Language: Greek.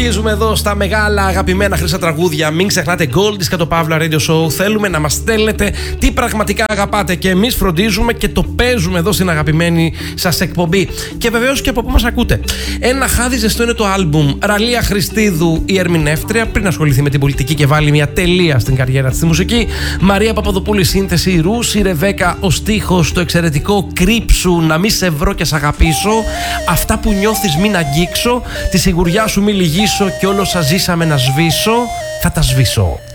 Συνεχίζουμε εδώ στα μεγάλα αγαπημένα χρυσά τραγούδια. Μην ξεχνάτε Goldies και το Pavla Radio Show. Θέλουμε να μας στέλνετε τι πραγματικά αγαπάτε και εμείς φροντίζουμε και το παίζουμε εδώ στην αγαπημένη σας εκπομπή. Και βεβαίως και από πού μας ακούτε. Ένα χάδι ζεστό είναι το άλμπουμ. Ραλία Χριστίδου, η ερμηνεύτρια, πριν ασχοληθεί με την πολιτική και βάλει μια τελεία στην καριέρα της στη μουσική. Μαρία Παπαδοπούλη, σύνθεση. Ρούση Ρεβέκα, ο στίχος, το εξαιρετικό Κρύψου, να μη σε βρω και σ' αγαπήσω. Αυτά που νιώθεις μην αγγίξω. Τη σιγουριά σου μη λυγίσω και όλο σα ζήσαμε να σβήσω, θα τα σβήσω.